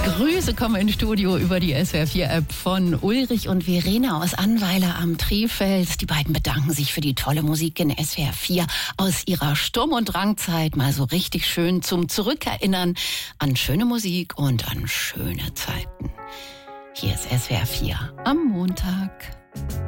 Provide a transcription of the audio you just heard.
Grüße kommen ins Studio über die SWR4-App von Ulrich und Verena aus Annweiler am Trefeld. Die beiden bedanken sich für die tolle Musik in SWR4 aus ihrer Sturm- und Drangzeit. Mal so richtig schön zum Zurückerinnern an schöne Musik und an schöne Zeiten. Hier ist SWR4 am Montag.